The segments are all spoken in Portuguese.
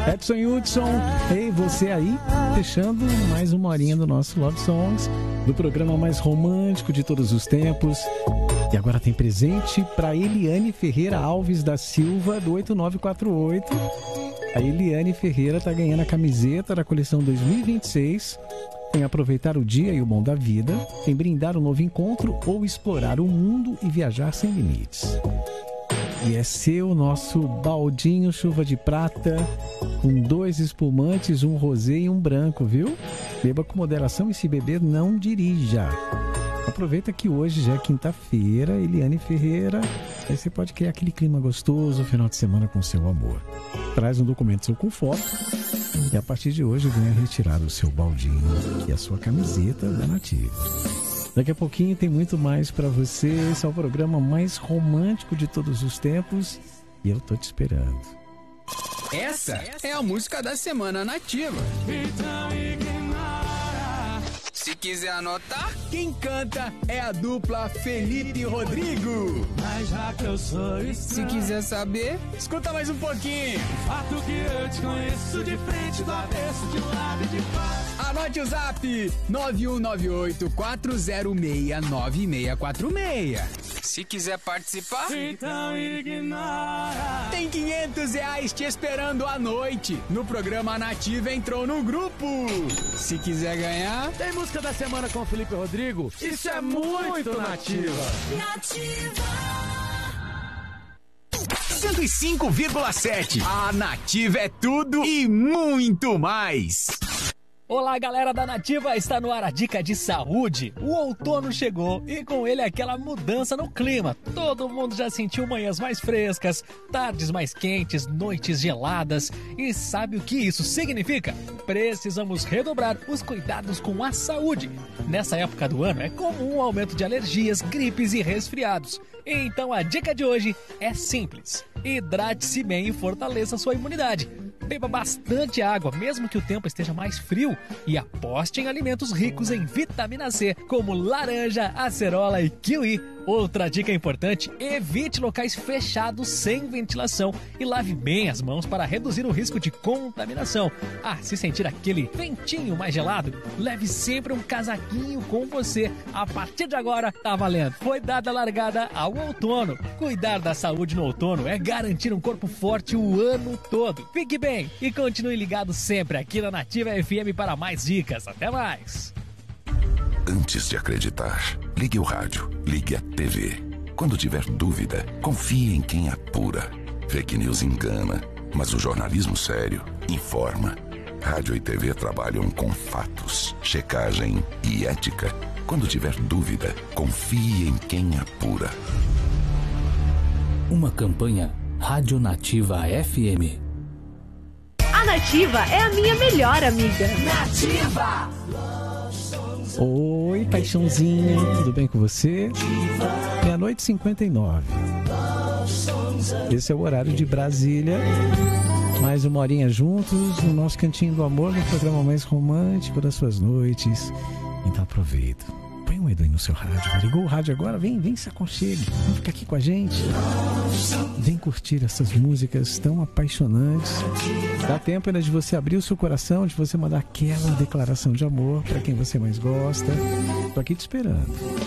Edson Hudson, ei, você aí, fechando mais uma horinha do nosso Love Songs, do programa mais romântico de todos os tempos. E agora tem presente para Eliane Ferreira Alves da Silva, do 8948. A Eliane Ferreira está ganhando a camiseta da coleção 2026. Em aproveitar o dia e o bom da vida, em brindar um novo encontro ou explorar o mundo e viajar sem limites. E é seu nosso baldinho chuva de prata, com 2 espumantes, um rosé e um branco, viu? Beba com moderação e se beber, não dirija. Aproveita que hoje já é quinta-feira, Eliane Ferreira, aí você pode criar aquele clima gostoso, final de semana com seu amor. Traz um documento seu com foto e a partir de hoje venha retirar o seu baldinho e a sua camiseta da Nativa. Daqui a pouquinho tem muito mais para você. Esse é o programa mais romântico de todos os tempos e eu tô te esperando. Essa é a música da Semana Nativa. Se quiser anotar, quem canta é a dupla Felipe e Rodrigo. Mas já que eu sou Se quiser saber, escuta mais um pouquinho. o fato que eu te conheço de frente, do avesso, de um lado e de fora. Anote o zap 9198-406-9646. Se quiser participar, Então ignora. tem R$500 te esperando à noite. No programa Nativa entrou no grupo. Se quiser ganhar, Tem música da semana com o Felipe Rodrigo? Isso é muito nativa. 105,7. A Nativa é tudo e muito mais. Olá, galera da Nativa, está no ar a dica de saúde. O outono chegou e com ele aquela mudança no clima. Todo mundo já sentiu manhãs mais frescas, tardes mais quentes, noites geladas. E sabe o que isso significa? Precisamos redobrar os cuidados com a saúde. Nessa época do ano é comum o aumento de alergias, gripes e resfriados. Então a dica de hoje é simples. Hidrate-se bem e fortaleça sua imunidade. Beba bastante água, mesmo que o tempo esteja mais frio, e aposte em alimentos ricos em vitamina C, como laranja, acerola e kiwi. Outra dica importante: evite locais fechados sem ventilação e lave bem as mãos para reduzir o risco de contaminação. Se sentir aquele ventinho mais gelado, leve sempre um casaquinho com você. A partir de agora, tá valendo. Foi dada a largada ao outono. Cuidar da saúde no outono é garantir um corpo forte o ano todo. Fique bem e continue ligado sempre aqui na Nativa FM para mais dicas. Até mais! Antes de acreditar, ligue o rádio, ligue a TV. Quando tiver dúvida, confie em quem apura. Fake news engana, mas o jornalismo sério informa. Rádio e TV trabalham com fatos, checagem e ética. Quando tiver dúvida, confie em quem apura. Uma campanha Rádio Nativa FM. A Nativa é a minha melhor amiga. Nativa! Oi, paixãozinha, tudo bem com você? Meia-noite 59. Esse é o horário de Brasília. Mais uma horinha juntos no nosso Cantinho do Amor, no programa mais romântico das suas noites. Então aproveita. Põe um dedo aí no seu rádio. Ligou o rádio agora? Vem se aconchegue. Vem ficar aqui com a gente. Vem curtir essas músicas tão apaixonantes. Dá tempo ainda de você abrir o seu coração, de você mandar aquela declaração de amor para quem você mais gosta. Tô aqui te esperando.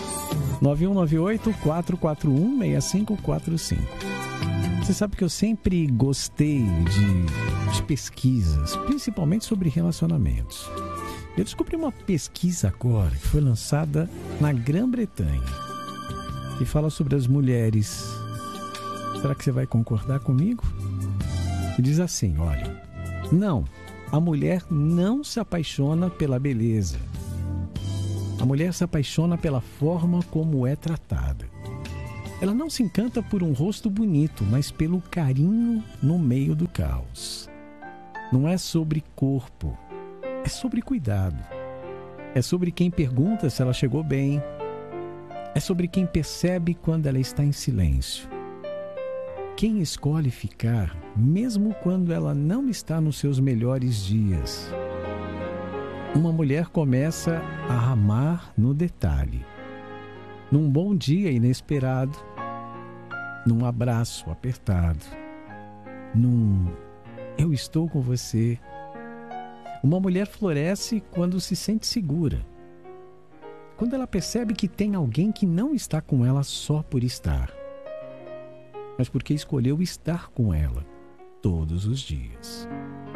9198-441-6545. Você sabe que eu sempre gostei de pesquisas, principalmente sobre relacionamentos. Eu descobri uma pesquisa agora que foi lançada na Grã-Bretanha que fala sobre as mulheres. Será que você vai concordar comigo? E diz assim, olha, não, a mulher não se apaixona pela beleza. A mulher se apaixona pela forma como é tratada. Ela não se encanta por um rosto bonito, mas pelo carinho no meio do caos. Não é sobre corpo. É sobre cuidado. É sobre quem pergunta se ela chegou bem. É sobre quem percebe quando ela está em silêncio. Quem escolhe ficar, mesmo quando ela não está nos seus melhores dias. Uma mulher começa a amar no detalhe. Num bom dia inesperado. Num abraço apertado. Num eu estou com você. Uma mulher floresce quando se sente segura. Quando ela percebe que tem alguém que não está com ela só por estar, mas porque escolheu estar com ela todos os dias.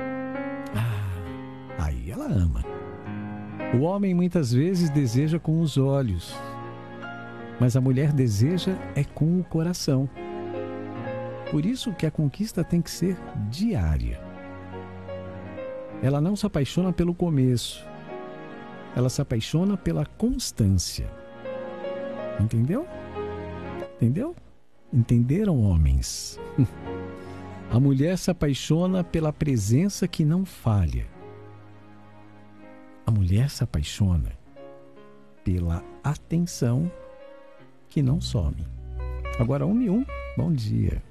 Aí ela ama. O homem muitas vezes deseja com os olhos, mas a mulher deseja é com o coração. Por isso que a conquista tem que ser diária. Ela não se apaixona pelo começo, ela se apaixona pela constância. Entendeu? Entendeu? Entenderam, homens? A mulher se apaixona pela presença que não falha. A mulher se apaixona pela atenção que não some. Agora, 1 e 1, bom dia.